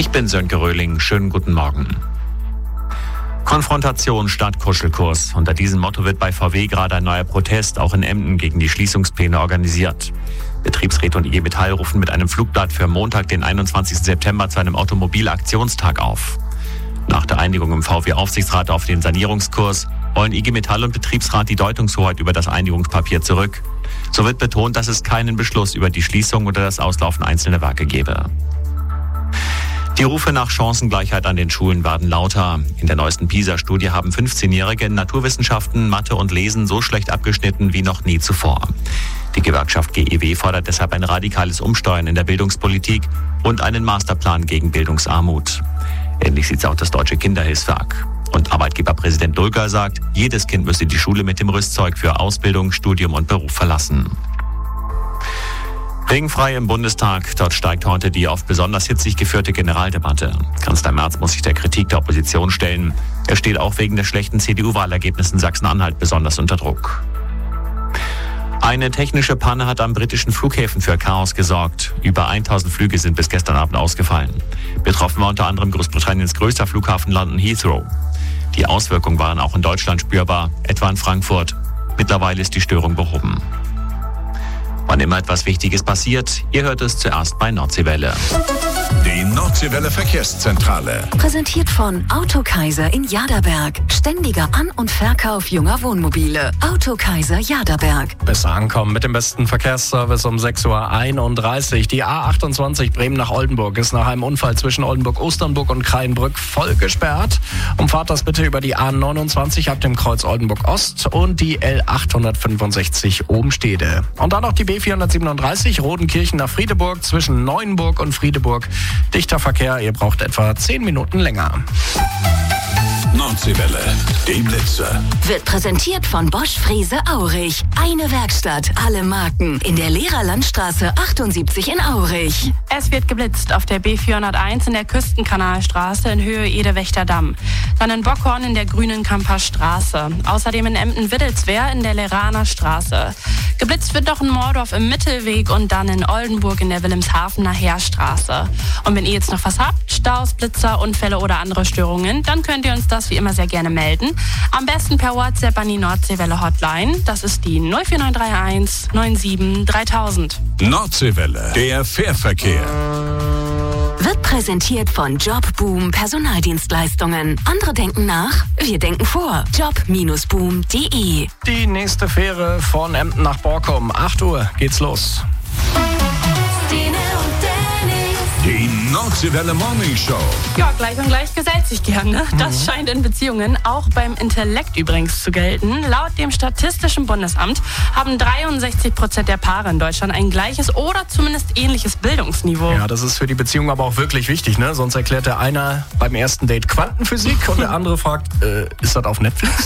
Ich bin Sönke Röhling. Schönen guten Morgen. Konfrontation statt Kuschelkurs. Unter diesem Motto wird bei VW gerade ein neuer Protest auch in Emden gegen die Schließungspläne organisiert. Betriebsräte und IG Metall rufen mit einem Flugblatt für Montag, den 21. September zu einem Automobilaktionstag auf. Nach der Einigung im VW-Aufsichtsrat auf den Sanierungskurs wollen IG Metall und Betriebsrat die Deutungshoheit über das Einigungspapier zurück. So wird betont, dass es keinen Beschluss über die Schließung oder das Auslaufen einzelner Werke gebe. Die Rufe nach Chancengleichheit an den Schulen werden lauter. In der neuesten PISA-Studie haben 15-Jährige in Naturwissenschaften, Mathe und Lesen so schlecht abgeschnitten wie noch nie zuvor. Die Gewerkschaft GEW fordert deshalb ein radikales Umsteuern in der Bildungspolitik und einen Masterplan gegen Bildungsarmut. Ähnlich sieht es auch das Deutsche Kinderhilfswerk. Und Arbeitgeberpräsident Dulger sagt, jedes Kind müsse die Schule mit dem Rüstzeug für Ausbildung, Studium und Beruf verlassen. Regenfrei im Bundestag. Dort steigt heute die oft besonders hitzig geführte Generaldebatte. Kanzler Merz muss sich der Kritik der Opposition stellen. Er steht auch wegen der schlechten CDU-Wahlergebnisse in Sachsen-Anhalt besonders unter Druck. Eine technische Panne hat am britischen Flughäfen für Chaos gesorgt. Über 1000 Flüge sind bis gestern Abend ausgefallen. Betroffen war unter anderem Großbritanniens größter Flughafen London Heathrow. Die Auswirkungen waren auch in Deutschland spürbar, etwa in Frankfurt. Mittlerweile ist die Störung behoben. Wann immer etwas Wichtiges passiert, ihr hört es zuerst bei Nordseewelle. Die Nordseewelle Verkehrszentrale. Präsentiert von Autokaiser in Jaderberg. Ständiger An- und Verkauf junger Wohnmobile. Autokaiser Jaderberg. Besser ankommen mit dem besten Verkehrsservice um 6:31 Uhr. Die A28 Bremen nach Oldenburg ist nach einem Unfall zwischen Oldenburg-Osternburg und Kraienbrück voll gesperrt. Umfahrt das bitte über die A29 ab dem Kreuz Oldenburg Ost und die L865 Obenstede. Und dann noch die B437 Rodenkirchen nach Friedeburg zwischen Neuenburg und Friedeburg. Dichter Verkehr, ihr braucht etwa 10 Minuten länger. Nordseewelle, die Blitzer. Wird präsentiert von Bosch Frese Aurich. Eine Werkstatt, alle Marken. In der Lehrerlandstraße 78 in Aurich. Es wird geblitzt auf der B401 in der Küstenkanalstraße in Höhe Ede-Wächter-Damm. Dann in Bockhorn in der Grünenkamper Straße. Außerdem in Emden-Wittelswehr in der Leraner Straße. Geblitzt wird doch in Mordorf im Mittelweg und dann in Oldenburg in der Wilhelmshavener Heerstraße. Und wenn ihr jetzt noch was habt, Staus, Blitzer, Unfälle oder andere Störungen, dann könnt ihr uns das wie immer sehr gerne melden. Am besten per WhatsApp an die Nordseewelle Hotline. Das ist die 04931 97 3000. Nordseewelle, der Fährverkehr. Wird präsentiert von Jobboom Personaldienstleistungen. Andere denken nach, wir denken vor. Job-boom.de. Die nächste Fähre von Emden nach Borkum. 8 Uhr geht's los. Die Nordseewelle Morning Show. Ja, gleich und gleich gesellt sich gerne. Das scheint in Beziehungen auch beim Intellekt übrigens zu gelten. Laut dem Statistischen Bundesamt haben 63% der Paare in Deutschland ein gleiches oder zumindest ähnliches Bildungsniveau. Ja, das ist für die Beziehung aber auch wirklich wichtig, ne? Sonst erklärt der einer beim ersten Date Quantenphysik und der andere fragt, ist das auf Netflix?